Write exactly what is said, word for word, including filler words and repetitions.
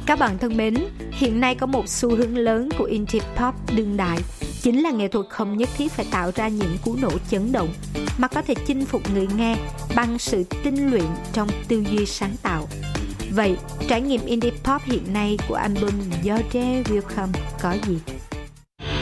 Các bạn thân mến, hiện nay có một xu hướng lớn của indie pop đương đại, chính là nghệ thuật không nhất thiết phải tạo ra những cú nổ chấn động, mà có thể chinh phục người nghe bằng sự tinh luyện trong tư duy sáng tạo. Vậy, trải nghiệm indie pop hiện nay của album You're There Welcome có gì?